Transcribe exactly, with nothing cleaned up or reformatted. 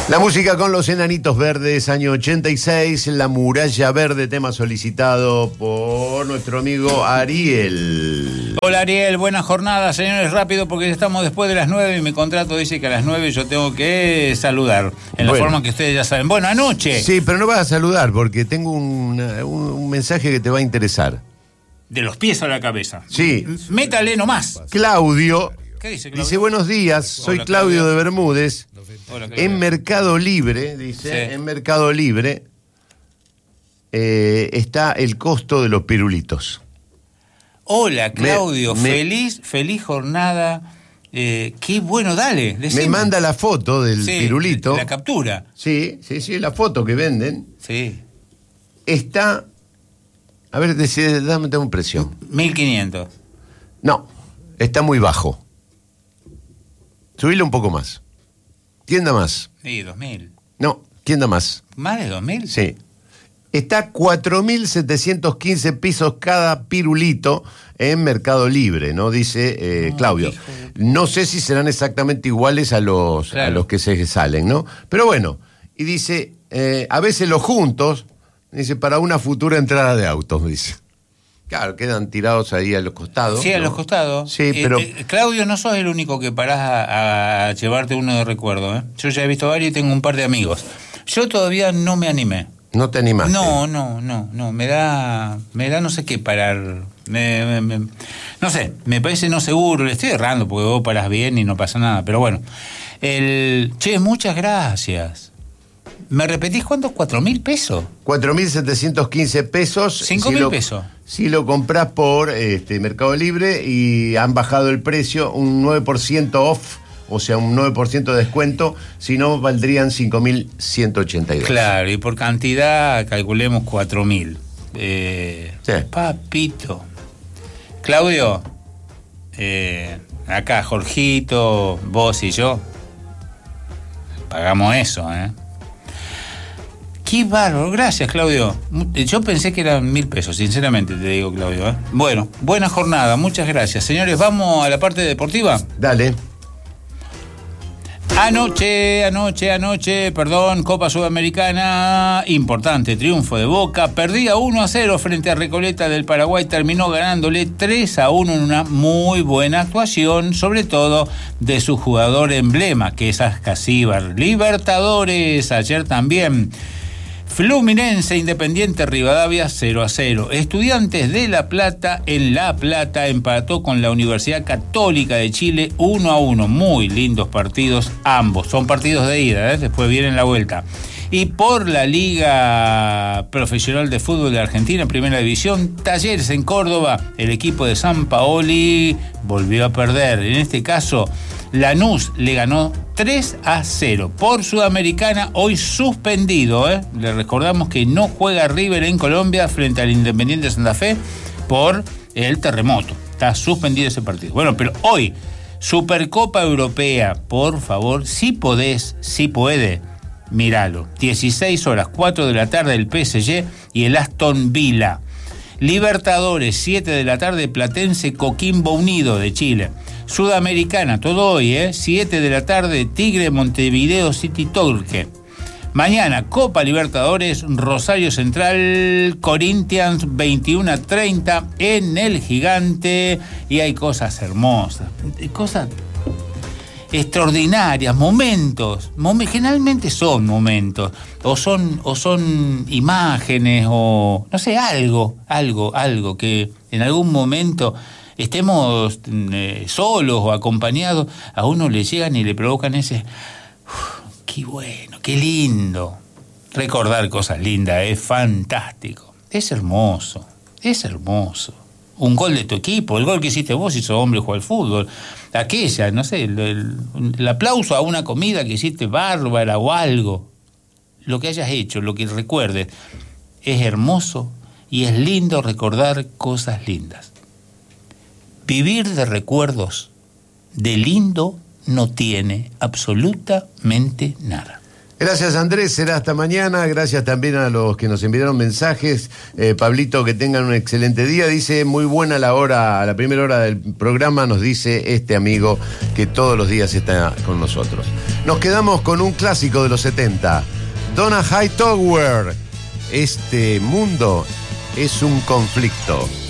La música con los Enanitos Verdes, año ochenta y seis, La Muralla Verde, tema solicitado por nuestro amigo Ariel. Hola Ariel, buena jornada, señores, rápido porque ya estamos después de las nueve y mi contrato dice que a las nueve yo tengo que saludar, en la bueno. forma que ustedes ya saben. Bueno, anoche. Sí, pero no vas a saludar porque tengo un, un, un mensaje que te va a interesar. De los pies a la cabeza. Sí. Métale nomás. Claudio, ¿Qué dice Claudio? dice, buenos días, soy Hola, Claudio, Claudio de Bermúdez. Hola, Claudio. En Mercado Libre, dice, Sí. en Mercado Libre eh, está el costo de los pirulitos. Hola Claudio, Me- me- feliz, feliz jornada. Eh, qué bueno, dale. Decime. Me manda la foto del Sí, pirulito. la captura. Sí, sí, sí, la foto que venden. Sí. Está, a ver, decide, dame, dame un precio. mil quinientos. No, está muy bajo. Subile un poco más. Tienda más. Sí, dos mil. No, tienda más. ¿Más de dos mil? Sí. Está cuatro mil setecientos quince pesos cada pirulito en Mercado Libre, ¿no? Dice eh, No, Claudio. hijo de- No sé si serán exactamente iguales a los, Claro. a los que se salen, ¿no? Pero bueno, y dice, eh, a veces los juntos, dice, para una futura entrada de autos, dice. Claro, quedan tirados ahí a los costados. Sí, a ¿no? los costados. Sí, Eh, pero... eh, Claudio, no sos el único que parás a, a llevarte uno de recuerdo, ¿eh? Yo ya he visto varios y tengo un par de amigos. Yo todavía no me animé. No te animaste. No, no, no, no. Me da, me da no sé qué parar. Me, me- me- no sé, me parece no seguro. Le estoy errando porque vos parás bien y no pasa nada. Pero bueno. El, che, muchas gracias. ¿Me repetís cuántos? ¿Cuatro mil pesos? cuatro mil setecientos quince pesos. Cinco mil pesos. Si lo compras por este, Mercado Libre y han bajado el precio, un nueve por ciento off, o sea, un nueve por ciento de descuento, si no, valdrían cinco mil ciento ochenta y dos. Claro, y por cantidad calculemos cuatro mil. Eh, Sí. Papito. Claudio, eh, acá Jorgito, vos y yo, pagamos eso, ¿eh? Qué bárbaro, gracias Claudio. Yo pensé que eran mil pesos, sinceramente te digo, Claudio, ¿eh? Bueno, buena jornada, muchas gracias. Señores, vamos a la parte deportiva. Dale. Anoche, anoche, anoche, perdón, Copa Sudamericana, importante triunfo de Boca, perdía uno a cero frente a Recoleta del Paraguay, terminó ganándole tres a uno en una muy buena actuación, sobre todo de su jugador emblema, que es Ascasíbar. Libertadores, ayer también. Fluminense Independiente Rivadavia cero a cero. Estudiantes de La Plata en La Plata empató con la Universidad Católica de Chile uno a uno. Muy lindos partidos ambos. Son partidos de ida, ¿eh? Después viene la vuelta. Y por la Liga Profesional de Fútbol de Argentina en Primera División, Talleres en Córdoba, el equipo de San Paoli volvió a perder. En este caso, Lanús le ganó tres a cero. Por Sudamericana, hoy suspendido, ¿eh? Le recordamos que no juega River en Colombia frente al Independiente Santa Fe por el terremoto. Está suspendido ese partido. Bueno, pero hoy, Supercopa Europea, por favor, si podés, si puede, míralo. dieciséis horas, cuatro de la tarde, el P S G y el Aston Villa. Libertadores, siete de la tarde, Platense Coquimbo Unido de Chile. Sudamericana, todo hoy, ¿eh? siete de la tarde, Tigre Montevideo City Torque. Mañana, Copa Libertadores, Rosario Central, Corinthians, veintiuno a treinta en el Gigante. Y hay cosas hermosas, cosas extraordinarias, momentos, mom- generalmente son momentos, o son, o son imágenes, o no sé, algo, algo, algo que en algún momento estemos eh, solos o acompañados, a uno le llegan y le provocan ese, uf, qué bueno, qué lindo. Recordar cosas lindas es fantástico, es hermoso, es hermoso. Un gol de tu equipo, el gol que hiciste vos si sos hombre juega al fútbol, aquella, no sé, el, el, el aplauso a una comida que hiciste bárbara o algo, lo que hayas hecho, lo que recuerdes, es hermoso y es lindo recordar cosas lindas. Vivir de recuerdos de lindo no tiene absolutamente nada. Gracias, Andrés, será hasta mañana. Gracias también a los que nos enviaron mensajes. Eh, Pablito, que tengan un excelente día. Dice, muy buena la hora, la primera hora del programa, nos dice este amigo que todos los días está con nosotros. Nos quedamos con un clásico de los setenta, Donna Hightower. Este mundo es un conflicto.